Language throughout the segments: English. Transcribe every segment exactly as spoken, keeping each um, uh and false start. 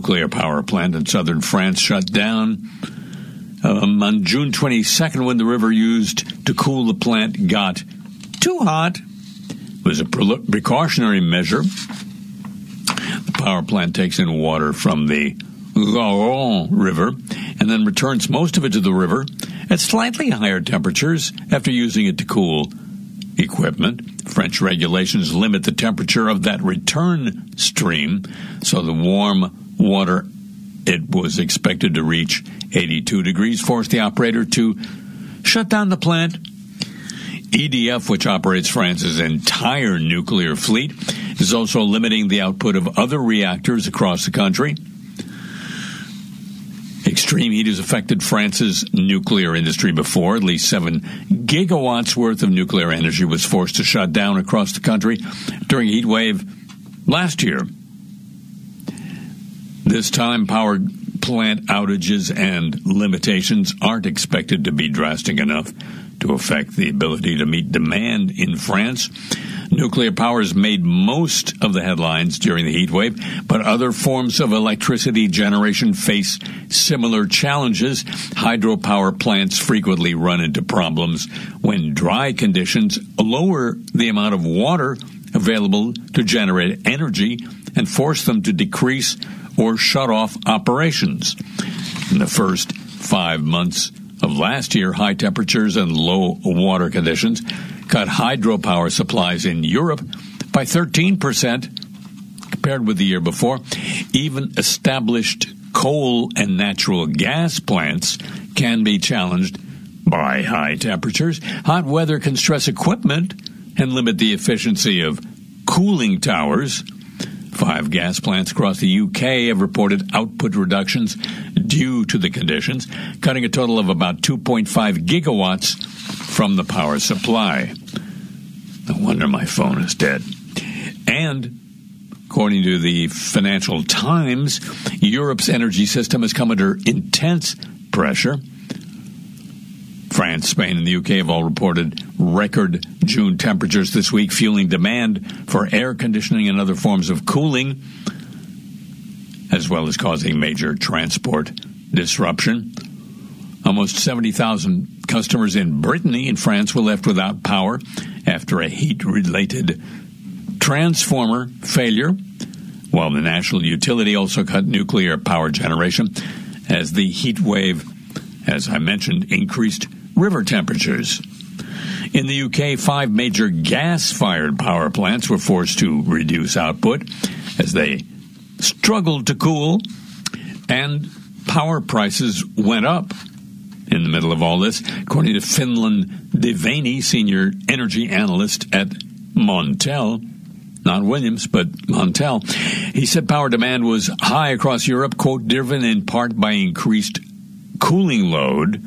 nuclear power plant in southern France shut down um, on June twenty-second when the river used to cool the plant got too hot. It was a precautionary measure. The power plant takes in water from the Garonne River and then returns most of it to the river at slightly higher temperatures after using it to cool equipment. French regulations limit the temperature of that return stream, so the warm water it was expected to reach eighty-two degrees forced the operator to shut down the plant. E D F, which operates France's entire nuclear fleet, is also limiting the output of other reactors across the country. Extreme heat has affected France's nuclear industry before. At least seven gigawatts worth of nuclear energy was forced to shut down across the country during a heat wave last year. This time, power plant outages and limitations aren't expected to be drastic enough to affect the ability to meet demand in France. Nuclear power has made most of the headlines during the heat wave, but other forms of electricity generation face similar challenges. Hydropower plants frequently run into problems when dry conditions lower the amount of water available to generate energy and force them to decrease or shut off operations. In the first five months of last year, high temperatures and low water conditions cut hydropower supplies in Europe by thirteen percent compared with the year before. Even established coal and natural gas plants can be challenged by high temperatures. Hot weather can stress equipment and limit the efficiency of cooling towers. Five gas plants across the U K have reported output reductions due to the conditions, cutting a total of about two point five gigawatts from the power supply. No wonder my phone is dead. And according to the Financial Times, Europe's energy system has come under intense pressure. France, Spain, and the U K have all reported record June temperatures this week, fueling demand for air conditioning and other forms of cooling, as well as causing major transport disruption. Almost seventy thousand customers in Brittany and France were left without power after a heat-related transformer failure, while the national utility also cut nuclear power generation as the heat wave, as I mentioned, increased river temperatures. In the U K, five major gas-fired power plants were forced to reduce output as they struggled to cool, and power prices went up in the middle of all this, according to Finland Devani, senior energy analyst at Montel. Not Williams, but Montel. He said power demand was high across Europe, quote, driven in part by increased cooling load.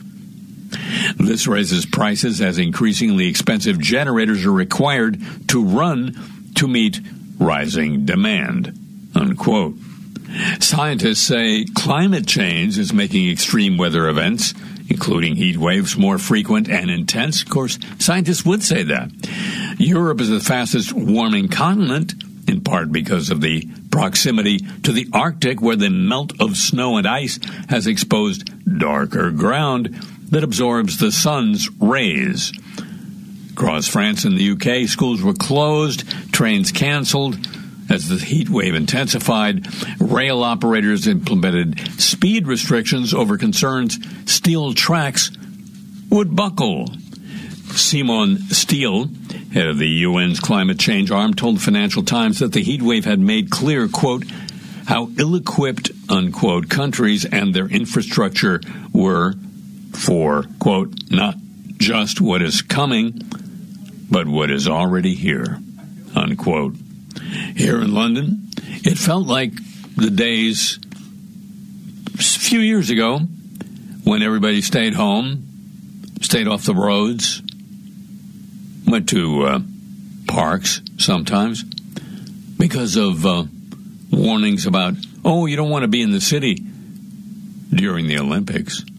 This raises prices as increasingly expensive generators are required to run to meet rising demand, unquote. Scientists say climate change is making extreme weather events, including heat waves, more frequent and intense. Of course, scientists would say that. Europe is the fastest warming continent, in part because of the proximity to the Arctic, where the melt of snow and ice has exposed darker ground that absorbs the sun's rays. Across France and the U K, schools were closed, trains canceled as the heat wave intensified. Rail operators implemented speed restrictions over concerns steel tracks would buckle. Simon Steele, head of the U N's climate change arm, told the Financial Times that the heat wave had made clear, quote, how ill-equipped, unquote, countries and their infrastructure were for, quote, not just what is coming, but what is already here, unquote. Here in London, it felt like the days a few years ago when everybody stayed home, stayed off the roads, went to uh, parks sometimes because of uh, warnings about, oh, you don't want to be in the city during the Olympics.